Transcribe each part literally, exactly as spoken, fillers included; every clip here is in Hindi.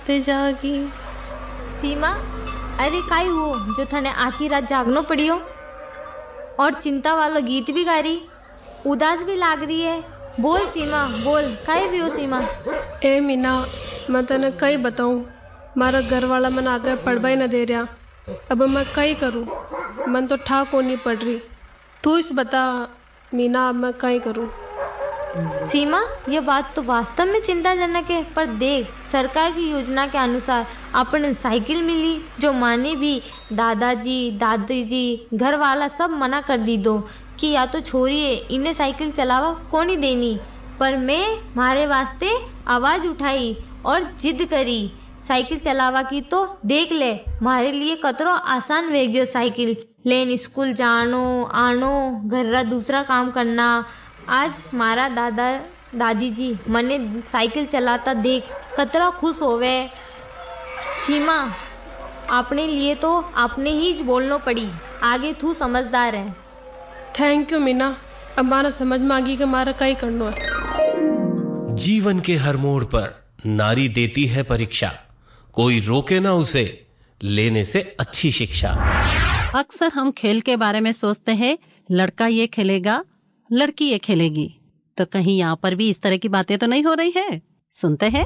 ते जागी। सीमा, अरे काई हो जो थने आखी रात जागनो पड़ियो और चिंता वाला गीत भी गा रही, उदास भी लाग रही है। बोल सीमा बोल, काई भी हो सीमा। ए मीना, मैं तने कई बताऊं, मारा घर वाला मन आगे पढ़वा ही न दे रहा। अब मैं कई करूं, मन तो ठा को नहीं पड़ रही। तू इस बता मीना, अब मैं कई करूं। सीमा, ये बात तो वास्तव में चिंताजनक है, पर देख सरकार की योजना के अनुसार अपन साइकिल मिली, जो माने भी दादाजी दादी जी घर वाला सब मना कर दी दो कि या तो छोड़िए इन्हें साइकिल चलावा को नहीं देनी। पर मैं मारे वास्ते आवाज़ उठाई और जिद करी साइकिल चलावा की, तो देख ले मारे लिए कतरो आसान वे गयो साइकिल लेन स्कूल जानो आनो, घर दूसरा काम करना। आज मारा दादा दादी जी मने साइकिल चलाता देख कतरा खुश होवे। सीमा, अपने लिए तो आपने ही बोलना पड़ी, आगे तू समझदार है। थैंक यू मीना, अब मारा समझ में आ गई कि मारा कई करना है। जीवन के हर मोड़ पर नारी देती है परीक्षा, कोई रोके ना उसे लेने से अच्छी शिक्षा। अक्सर हम खेल के बारे में सोचते हैं, लड़का ये खेलेगा लड़की ये खेलेगी, तो कहीं यहाँ पर भी इस तरह की बातें तो नहीं हो रही है? सुनते हैं।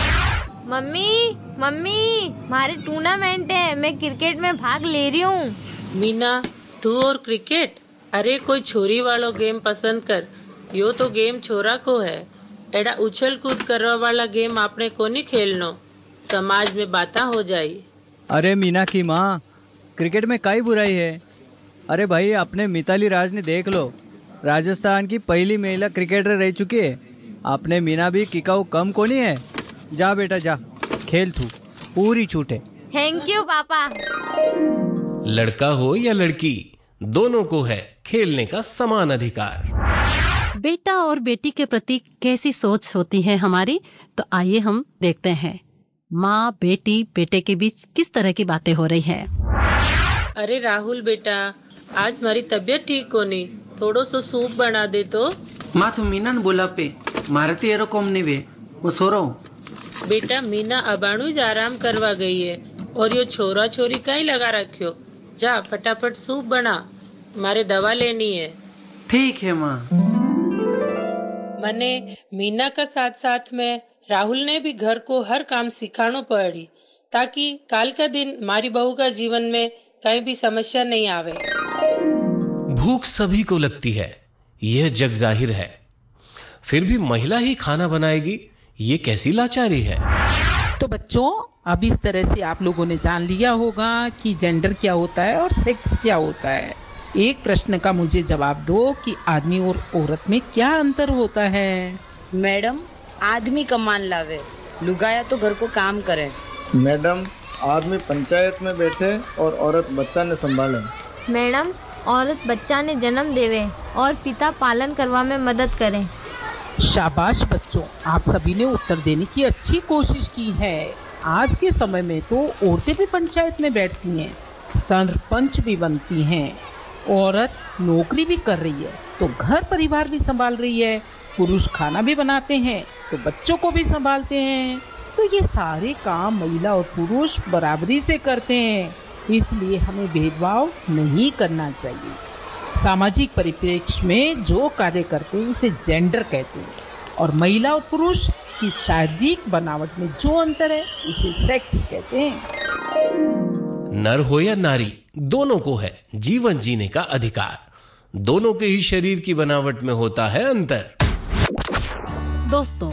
मम्मी मम्मी, हमारे टूर्नामेंट है, मैं क्रिकेट में भाग ले रही हूँ। मीना, तू और क्रिकेट? अरे कोई छोरी वालो गेम पसंद कर, यो तो गेम छोरा को है। एड़ा उछल कूद करवा वाला गेम आपने को नहीं खेलनो, समाज में बातें हो जाई। अरे मीना की माँ, क्रिकेट में काई बुराई है? अरे भाई, अपने मिताली राज ने देख लो, राजस्थान की पहली महिला क्रिकेटर रह चुकी है। आपने मीना भी किकाऊ कम को नहीं है। जा बेटा जा, खेल तू, पूरी छूट है। थैंक यू पापा। लड़का हो या लड़की, दोनों को है खेलने का समान अधिकार। बेटा और बेटी के प्रति कैसी सोच होती है हमारी, तो आइए हम देखते हैं माँ बेटी बेटे के बीच किस तरह की बातें हो रही है। अरे राहुल बेटा, आज हमारी तबीयत ठीक को नहीं, थोड़ो सो सूप बना दे तो। माँ तो मीना ने बोला पे, मारे तो एरो कम नहीं वे, वो सो रहा हूँ। बेटा मीना अबाणु ज आराम करवा गई है और यो छोरा छोरी कहीं लगा रखियो। जा फटाफट सूप बना, मारे दवा लेनी है। ठीक है माँ। मने मीना का साथ साथ में राहुल ने भी घर को हर काम सिखानो पड़ी, ताकि काल का दिन मारी बहू का जीवन में कहीं भी समस्या नहीं आवे। भूख सभी को लगती है, यह जग जाहिर है, फिर भी महिला ही खाना बनाएगी, ये कैसी लाचारी है। तो बच्चों, अब इस तरह से आप लोगों ने जान लिया होगा कि जेंडर क्या होता है और सेक्स क्या होता है। एक प्रश्न का मुझे जवाब दो कि आदमी और औरत में क्या अंतर होता है? मैडम, आदमी कमान लावे, लुगाया तो घर को काम करे। मैडम, आदमी पंचायत में बैठे और औरत बच्चा ने संभाले। मैडम, औरत बच्चा ने जन्म देवे और पिता पालन करवा में मदद करे। शाबाश बच्चों, आप सभी ने उत्तर देने की अच्छी कोशिश की है। आज के समय में तो औरतें भी पंचायत में बैठती हैं, सरपंच भी बनती हैं, औरत नौकरी भी कर रही है तो घर परिवार भी संभाल रही है, पुरुष खाना भी बनाते हैं तो बच्चों को भी संभालते हैं। तो ये सारे काम महिला और पुरुष बराबरी से करते हैं, इसलिए हमें भेदभाव नहीं करना चाहिए। सामाजिक परिप्रेक्ष्य में जो कार्य करते हैं उसे जेंडर कहते हैं, और महिला और पुरुष की शारीरिक बनावट में जो अंतर है उसे सेक्स कहते हैं। नर हो या नारी, दोनों को है जीवन जीने का अधिकार। दोनों के ही शरीर की बनावट में होता है अंतर। दोस्तों,